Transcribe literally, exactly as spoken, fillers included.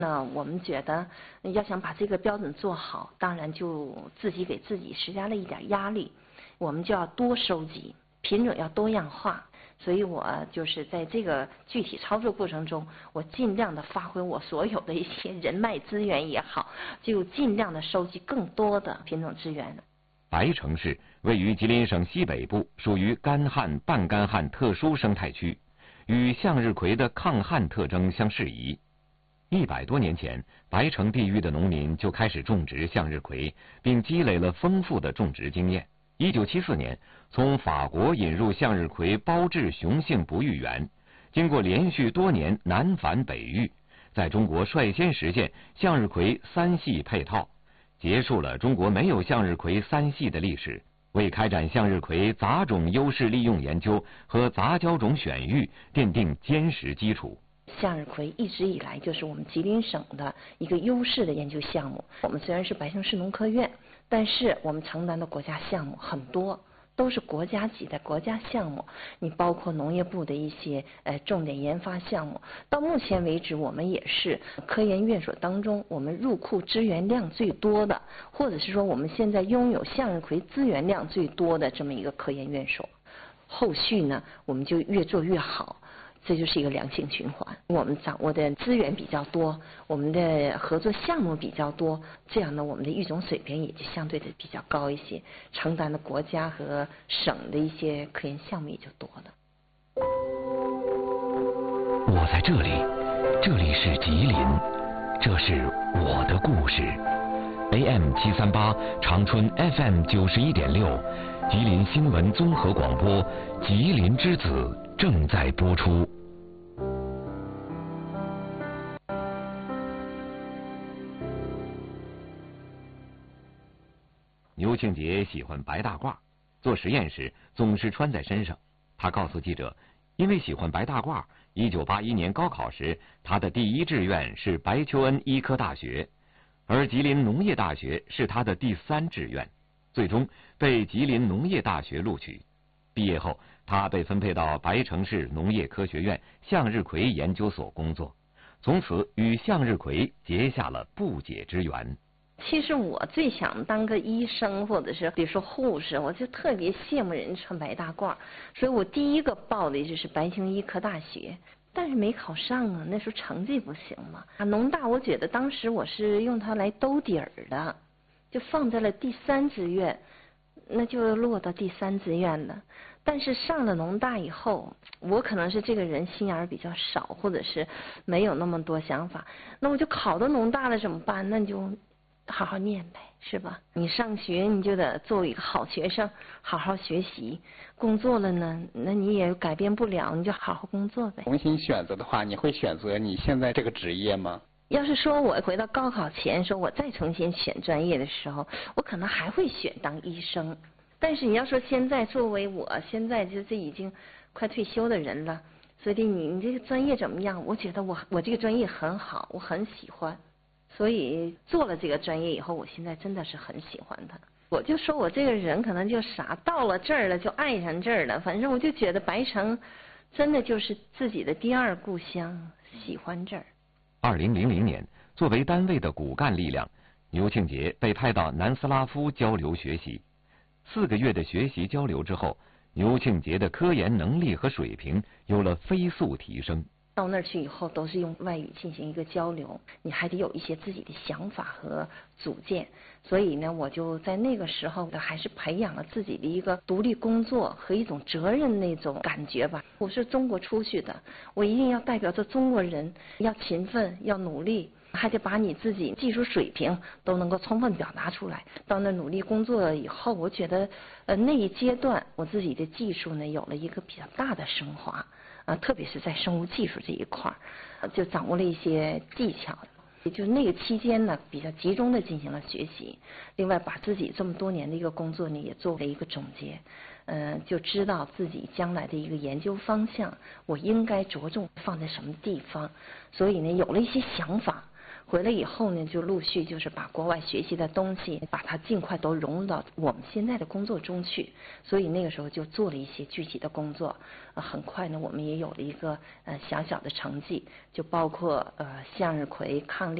那我们觉得要想把这个标准做好，当然就自己给自己施加了一点压力，我们就要多收集，品种要多样化。所以我就是在这个具体操作过程中，我尽量的发挥我所有的一些人脉资源也好，就尽量的收集更多的品种资源。 白城市位于吉林省西北部，属于干旱半干旱特殊生态区，与向日葵的抗旱特征相适宜。一百多年前，白城地域的农民就开始种植向日葵，并积累了丰富的种植经验。一九七四年，从法国引入向日葵包治雄性不育源，经过连续多年南繁北育，在中国率先实现向日葵三系配套，结束了中国没有向日葵三系的历史，为开展向日葵杂种优势利用研究和杂交种选育奠定坚实基础。 向日葵一直以来就是我们吉林省的一个优势的研究项目。我们虽然是白城市农科院，但是我们承担的国家项目很多，都是国家级的国家项目。你包括农业部的一些呃重点研发项目，到目前为止，我们也是科研院所当中我们入库资源量最多的，或者是说我们现在拥有向日葵资源量最多的这么一个科研院所。后续呢，我们就越做越好。这就是一个良性循环，我们掌握的资源比较多，我们的合作项目比较多，这样呢，我们的育种水平也就相对的比较高一些，承担的国家和省的一些科研项目也就多了。 我在这里，这里是吉林，这是我的故事。A M 七三八，长春 F M 九十一点六，吉林新闻综合广播，吉林之子正在播出。 牛庆杰喜欢白大褂，做实验时总是穿在身上。他告诉记者，因为喜欢白大褂，一九八一年高考时，他的第一志愿是白求恩医科大学，而吉林农业大学是他的第三志愿，最终被吉林农业大学录取。毕业后，他被分配到白城市农业科学院向日葵研究所工作，从此与向日葵结下了不解之缘。 其实我最想当个医生，或者是比如说护士，我就特别羡慕人穿白大褂，所以我第一个报的就是白求恩医科大学，但是没考上啊，那时候成绩不行嘛。啊，农大我觉得当时我是用它来兜底儿的，就放在了第三志愿，那就落到第三志愿了。但是上了农大以后，我可能是这个人心眼儿比较少，或者是没有那么多想法，那我就考到农大了怎么办？那你就好好念呗，是吧？你上学你就得作为一个好学生，好好学习。工作了呢，那你也改变不了，你就好好工作呗。 重新选择的话，你会选择你现在这个职业吗？ 要是说我回到高考前，说我再重新选专业的时候，我可能还会选当医生。但是你要说现在作为我现在就是已经快退休的人了，所以你你这个专业怎么样？我觉得我我这个专业很好，我很喜欢。所以做了这个专业以后，我现在真的是很喜欢它。我就说我这个人可能就傻，到了这儿了就爱上这儿了。反正我就觉得白城真的就是自己的第二故乡，喜欢这儿。 二零零零年，作为单位的骨干力量，牛庆杰被派到南斯拉夫交流学习。四个月的学习交流之后，牛庆杰的科研能力和水平有了飞速提升。 到那儿去以后，都是用外语进行一个交流，你还得有一些自己的想法和主见。所以呢，我就在那个时候还是培养了自己的一个独立工作和一种责任那种感觉吧。我是中国出去的，我一定要代表着中国人，要勤奋，要努力，还得把你自己技术水平都能够充分表达出来。到那努力工作以后，我觉得呃那一阶段我自己的技术呢有了一个比较大的升华。啊，特别是在生物技术这一块儿，就掌握了一些技巧。也就是那个期间呢，比较集中的进行了学习。另外，把自己这么多年的一个工作呢，也做了一个总结。嗯、呃，就知道自己将来的一个研究方向，我应该着重放在什么地方。所以呢，有了一些想法。 回来以后呢，就陆续就是把国外学习的东西，把它尽快都融入到我们现在的工作中去。所以那个时候就做了一些具体的工作，呃，很快呢，我们也有了一个呃小小的成绩，就包括呃向日葵抗力。